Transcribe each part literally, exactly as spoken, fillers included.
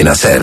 Cadena SER.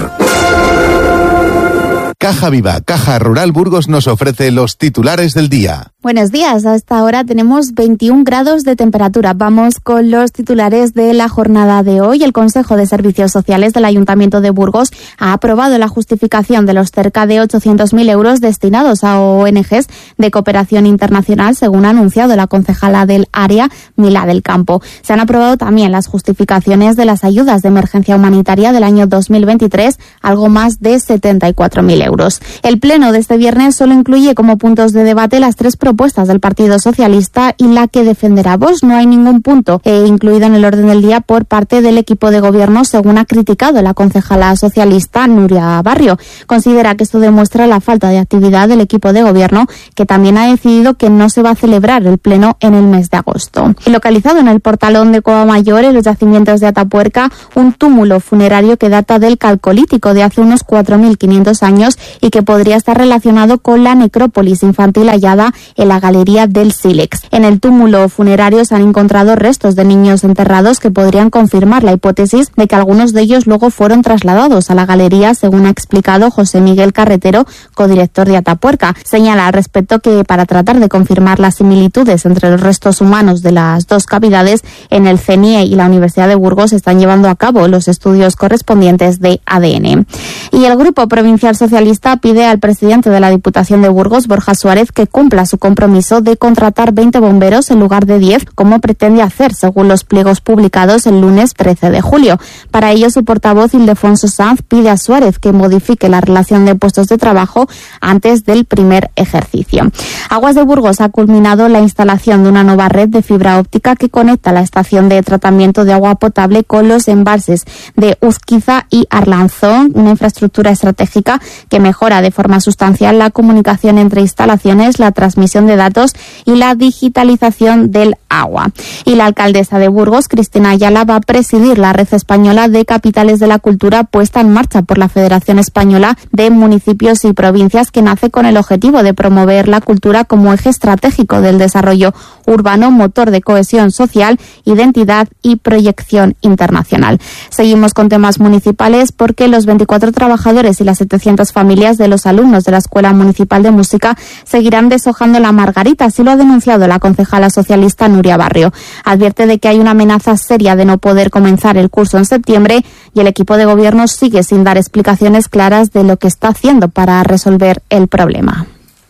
Caja Viva, Caja Rural Burgos nos ofrece los titulares del día. Buenos días, a esta hora tenemos veintiún grados de temperatura. Vamos con los titulares de la jornada de hoy. El Consejo de Servicios Sociales del Ayuntamiento de Burgos ha aprobado la justificación de los cerca de ochocientos mil euros destinados a O N Ges de cooperación internacional, según ha anunciado la concejala del área, Milá del Campo. Se han aprobado también las justificaciones de las ayudas de emergencia humanitaria del año dos mil veintitrés, algo más de setenta y cuatro mil euros. El pleno de este viernes solo incluye como puntos de debate las tres propuestas propuestas del Partido Socialista y la que defenderá Vox. No hay ningún punto eh, incluido en el orden del día por parte del equipo de gobierno, según ha criticado la concejala socialista Nuria Barrio. Considera que esto demuestra la falta de actividad del equipo de gobierno, que también ha decidido que no se va a celebrar el pleno en el mes de agosto. Y localizado en el portalón de Coamayor, en los yacimientos de Atapuerca, un túmulo funerario que data del Calcolítico de hace unos cuatro mil quinientos años y que podría estar relacionado con la necrópolis infantil hallada en la galería del Sílex. En el túmulo funerario se han encontrado restos de niños enterrados que podrían confirmar la hipótesis de que algunos de ellos luego fueron trasladados a la galería, según ha explicado José Miguel Carretero, codirector de Atapuerca. Señala al respecto que para tratar de confirmar las similitudes entre los restos humanos de las dos cavidades, en el C N I E y la Universidad de Burgos están llevando a cabo los estudios correspondientes de A D N. Y el Grupo Provincial Socialista pide al presidente de la Diputación de Burgos, Borja Suárez, que cumpla su compromiso de contratar veinte bomberos en lugar de diez, como pretende hacer según los pliegos publicados el lunes trece de julio. Para ello, su portavoz Ildefonso Sanz pide a Suárez que modifique la relación de puestos de trabajo antes del primer ejercicio. Aguas de Burgos ha culminado la instalación de una nueva red de fibra óptica que conecta la estación de tratamiento de agua potable con los embalses de Uzquiza y Arlanzón, una infraestructura estratégica que mejora de forma sustancial la comunicación entre instalaciones, la transmisión de datos y la digitalización del agua. Y la alcaldesa de Burgos, Cristina Ayala, va a presidir la red española de capitales de la cultura puesta en marcha por la Federación Española de Municipios y Provincias, que nace con el objetivo de promover la cultura como eje estratégico del desarrollo urbano, motor de cohesión social, identidad y proyección internacional. Seguimos con temas municipales porque los veinticuatro trabajadores y las setecientas familias de los alumnos de la Escuela Municipal de Música seguirán deshojando la margarita, así lo ha denunciado la concejala socialista Nuria Barrio. Advierte de que hay una amenaza seria de no poder comenzar el curso en septiembre y el equipo de gobierno sigue sin dar explicaciones claras de lo que está haciendo para resolver el problema.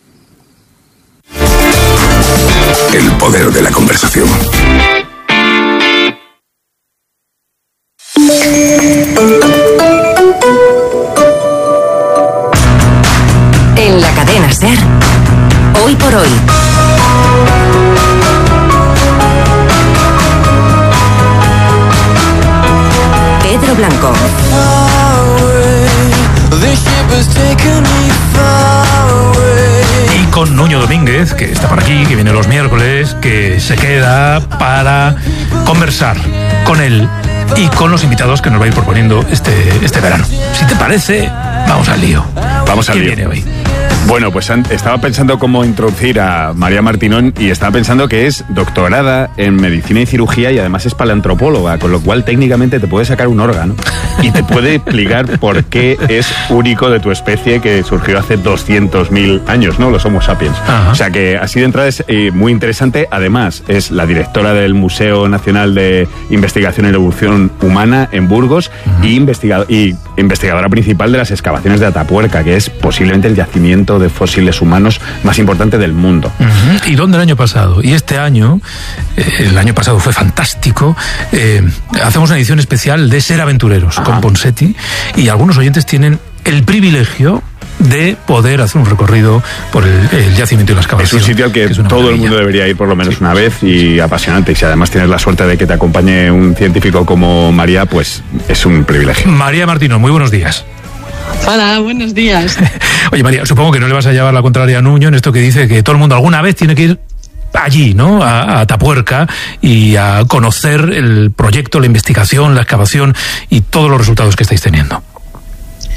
El poder de la conversación. En la cadena SER, hoy por hoy. Pedro Blanco. Y con Nuño Domínguez, que está por aquí, que viene los miércoles, que se queda para conversar con él y con los invitados que nos va a ir proponiendo este, este verano. Si te parece, vamos al lío. Vamos al lío. ¿Quién viene hoy? Bueno, pues estaba pensando cómo introducir a María Martinón y estaba pensando que es doctorada en medicina y cirugía y además es paleantropóloga, con lo cual técnicamente te puede sacar un órgano y te puede explicar por qué es único de tu especie, que surgió hace doscientos mil años, ¿no? Los Homo sapiens. Ajá. O sea que así de entrada es eh, muy interesante. Además es la directora del Museo Nacional de Investigación en Evolución Humana en Burgos uh-huh. y, investigado, y investigadora principal de las excavaciones de Atapuerca, que es posiblemente el yacimiento de fósiles humanos más importante del mundo. Uh-huh. ¿Y dónde el año pasado? Y este año, eh, el año pasado fue fantástico, eh, hacemos una edición especial de Ser Aventureros Ajá. con Ponseti, y algunos oyentes tienen el privilegio de poder hacer un recorrido por el, el yacimiento y la excavación. Es un sitio al que, que todo maravilla. El mundo debería ir por lo menos sí. una vez, y apasionante. Y si además tienes la suerte de que te acompañe un científico como María, pues es un privilegio. María Martino, muy buenos días. Hola, buenos días. Oye, María, supongo que no le vas a llevar la contraria a Nuño en esto que dice que todo el mundo alguna vez tiene que ir allí, ¿no? A, a Atapuerca y a conocer el proyecto, la investigación, la excavación y todos los resultados que estáis teniendo.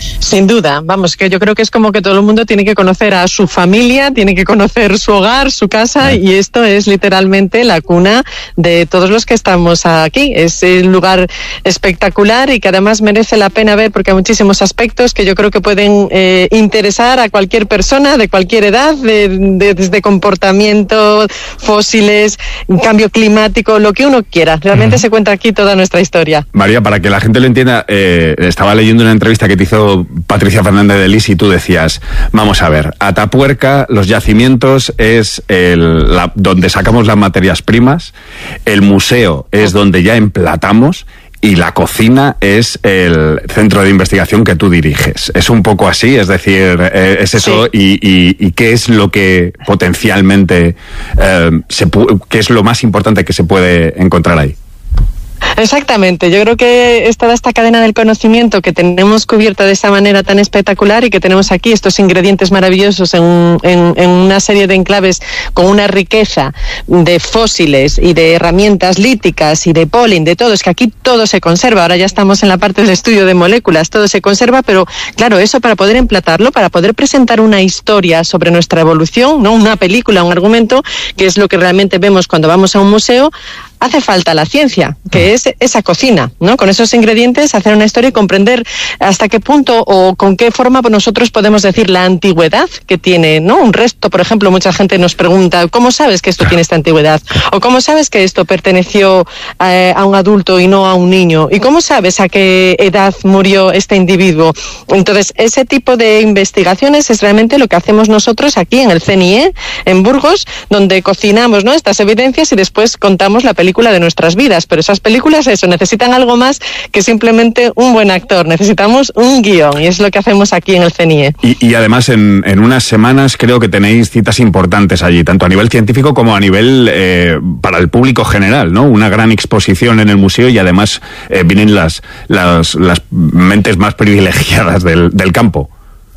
Sin duda, vamos, que yo creo que es como que todo el mundo tiene que conocer a su familia, tiene que conocer su hogar, su casa, y esto es literalmente la cuna de todos los que estamos aquí. Es un lugar espectacular y que además merece la pena ver porque hay muchísimos aspectos que yo creo que pueden eh, interesar a cualquier persona de cualquier edad, de, de, desde comportamiento, fósiles, cambio climático, lo que uno quiera. Realmente uh-huh. se cuenta aquí toda nuestra historia. María, para que la gente lo entienda, eh, estaba leyendo una entrevista que te hizo Patricia Fernández de Lis y tú decías, vamos a ver, Atapuerca, los yacimientos es el, la, donde sacamos las materias primas, el museo es donde ya emplatamos y la cocina es el centro de investigación que tú diriges. Es un poco así, es decir, eh, es eso sí. y, y, y qué es lo que potencialmente, eh, se pu- qué es lo más importante que se puede encontrar ahí. Exactamente, yo creo que es toda esta cadena del conocimiento que tenemos cubierta de esa manera tan espectacular y que tenemos aquí estos ingredientes maravillosos en, en, en una serie de enclaves con una riqueza de fósiles y de herramientas líticas y de polen, de todo, es que aquí todo se conserva, ahora ya estamos en la parte del estudio de moléculas, todo se conserva, pero claro, eso para poder emplatarlo, para poder presentar una historia sobre nuestra evolución, no una película, un argumento, que es lo que realmente vemos cuando vamos a un museo, hace falta la ciencia, que es esa cocina, ¿no? Con esos ingredientes hacer una historia y comprender hasta qué punto o con qué forma nosotros podemos decir la antigüedad que tiene, ¿no? Un resto, por ejemplo, mucha gente nos pregunta, ¿cómo sabes que esto tiene esta antigüedad? O ¿cómo sabes que esto perteneció eh, a un adulto y no a un niño? ¿Y cómo sabes a qué edad murió este individuo? Entonces, ese tipo de investigaciones es realmente lo que hacemos nosotros aquí en el C N I E, en Burgos, donde cocinamos, ¿no?, estas evidencias y después contamos la película película de nuestras vidas, pero esas películas, eso, necesitan algo más que simplemente un buen actor, necesitamos un guión, y es lo que hacemos aquí en el C N I E. Y, y además, en, en unas semanas creo que tenéis citas importantes allí, tanto a nivel científico como a nivel eh, para el público general, ¿no? Una gran exposición en el museo y además eh, vienen las, las, las mentes más privilegiadas del, del campo.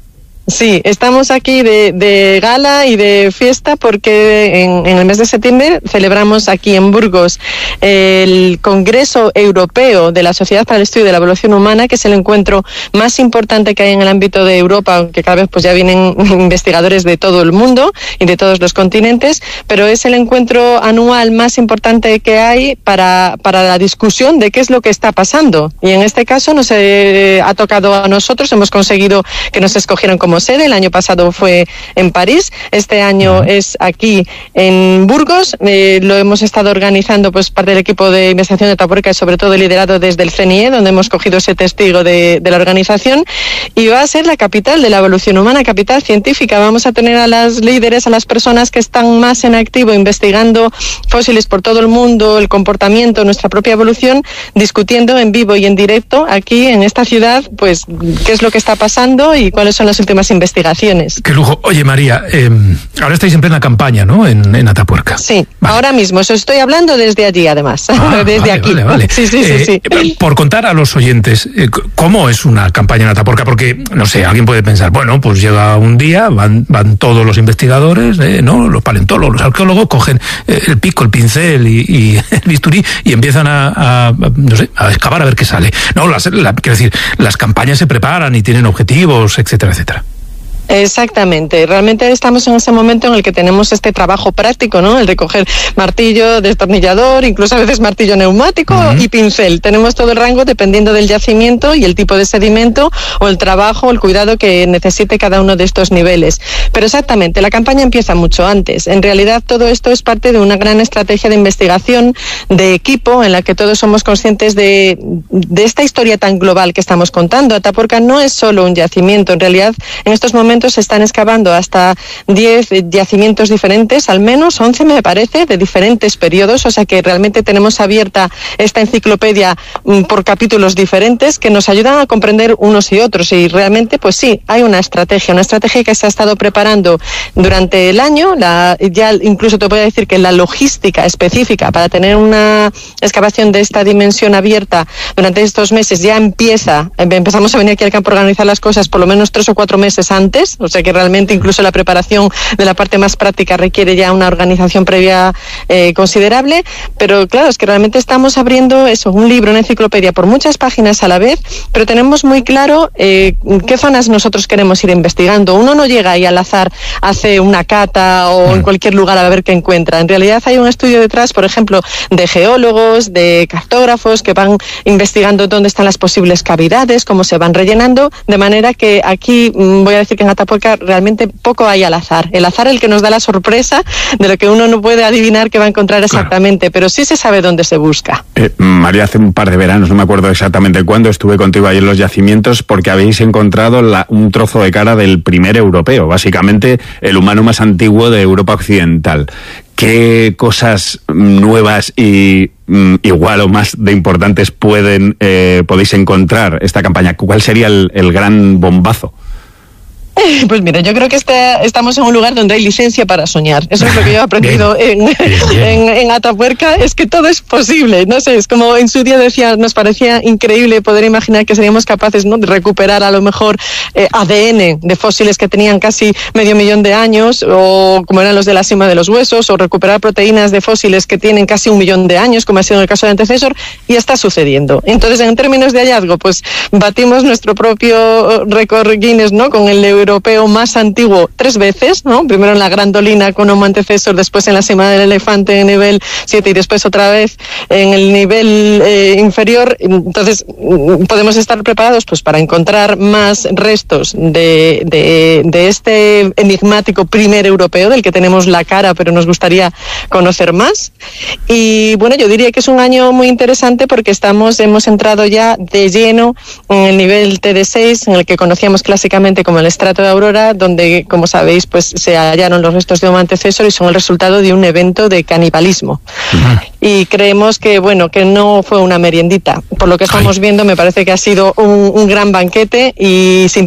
Sí, estamos aquí de, de gala y de fiesta porque en, en el mes de septiembre celebramos aquí en Burgos el Congreso Europeo de la Sociedad para el Estudio de la Evolución Humana, que es el encuentro más importante que hay en el ámbito de Europa, aunque cada vez pues ya vienen investigadores de todo el mundo y de todos los continentes, pero es el encuentro anual más importante que hay para, para la discusión de qué es lo que está pasando. Y en este caso nos eh, ha tocado a nosotros, hemos conseguido que nos escogieran como sede. El año pasado fue en París, este año es aquí en Burgos. Eh, lo hemos estado organizando pues parte del equipo de investigación de Atapuerca y sobre todo liderado desde el C N I E, donde hemos cogido ese testigo de, de la organización, y va a ser la capital de la evolución humana, capital científica. Vamos a tener a las líderes, a las personas que están más en activo investigando fósiles por todo el mundo, el comportamiento, nuestra propia evolución, discutiendo en vivo y en directo aquí en esta ciudad pues qué es lo que está pasando y cuáles son las últimas investigaciones. Qué lujo. Oye, María, eh, ahora estáis en plena campaña, ¿no?, en, en Atapuerca. Sí, vale. Ahora mismo, eso estoy hablando desde allí, además, ah, desde vale, aquí. Vale, vale. Sí, sí, eh, sí, sí. Por contar a los oyentes, eh, ¿cómo es una campaña en Atapuerca? Porque, no sé, alguien puede pensar, bueno, pues llega un día, van, van todos los investigadores, eh, ¿no?, los paleontólogos, los arqueólogos, cogen eh, el pico, el pincel y, y el bisturí y empiezan a, a, no sé, a excavar a ver qué sale. No, las, la, quiero decir, las campañas se preparan y tienen objetivos, etcétera, etcétera. Exactamente, realmente estamos en ese momento en el que tenemos este trabajo práctico, ¿no? El de coger martillo, destornillador, incluso a veces martillo neumático uh-huh. y pincel. Tenemos todo el rango dependiendo del yacimiento y el tipo de sedimento o el trabajo o el cuidado que necesite cada uno de estos niveles. Pero exactamente, la campaña empieza mucho antes. En realidad todo esto es parte de una gran estrategia de investigación de equipo en la que todos somos conscientes de, de esta historia tan global que estamos contando. Atapuerca no es solo un yacimiento, en realidad en estos momentos se están excavando hasta diez yacimientos diferentes, al menos once me parece, de diferentes periodos, o sea que realmente tenemos abierta esta enciclopedia mm, por capítulos diferentes que nos ayudan a comprender unos y otros, y realmente pues sí, hay una estrategia, una estrategia que se ha estado preparando durante el año, la, ya incluso te voy a decir que la logística específica para tener una excavación de esta dimensión abierta durante estos meses ya empieza, empezamos a venir aquí al campo a organizar las cosas por lo menos tres o cuatro meses antes, meses, o sea que realmente incluso la preparación de la parte más práctica requiere ya una organización previa eh, considerable, pero claro, es que realmente estamos abriendo eso, un libro, una enciclopedia por muchas páginas a la vez, pero tenemos muy claro eh, qué zonas nosotros queremos ir investigando. Uno no llega ahí al azar, hace una cata o en cualquier lugar a ver qué encuentra. En realidad hay un estudio detrás, por ejemplo, de geólogos, de cartógrafos que van investigando dónde están las posibles cavidades, cómo se van rellenando, de manera que aquí voy a decir que en Atapuerca realmente poco hay al azar. El azar es el que nos da la sorpresa de lo que uno no puede adivinar que va a encontrar exactamente, claro. Pero sí se sabe dónde se busca. Eh, María, hace un par de veranos, no me acuerdo exactamente cuándo, estuve contigo ahí en los yacimientos porque habéis encontrado la, un trozo de cara del primer europeo, básicamente el humano más antiguo de Europa Occidental. ¿Qué cosas nuevas y mm, igual o más de importantes pueden eh, podéis encontrar esta campaña? ¿Cuál sería el, el gran bombazo? Pues mira, yo creo que este, estamos en un lugar donde hay licencia para soñar. Eso es lo que yo he aprendido en, en, en Atapuerca, es que todo es posible. No sé, es como en su día decía, nos parecía increíble poder imaginar que seríamos capaces, ¿no?, de recuperar a lo mejor eh, A D N de fósiles que tenían casi medio millón de años, o como eran los de la cima de los huesos, o recuperar proteínas de fósiles que tienen casi un millón de años, como ha sido en el caso de antecesor, y está sucediendo. Entonces, en términos de hallazgo, pues batimos nuestro propio récord Guinness, ¿no?, con el euro europeo más antiguo tres veces, ¿no? Primero en la Grandolina con Homo antecesor, después en la cima del elefante en nivel siete y después otra vez en el nivel eh, inferior. Entonces podemos estar preparados pues para encontrar más restos de, de, de este enigmático primer europeo del que tenemos la cara, pero nos gustaría conocer más. Y bueno, yo diría que es un año muy interesante porque estamos, hemos entrado ya de lleno en el nivel T D seis, en el que conocíamos clásicamente como el estrato de Aurora, donde, como sabéis, pues se hallaron los restos de Homo antecesor y son el resultado de un evento de canibalismo. Uh-huh. Y creemos que, bueno, que no fue una meriendita. Por lo que estamos Ay. viendo, me parece que ha sido un, un gran banquete y sin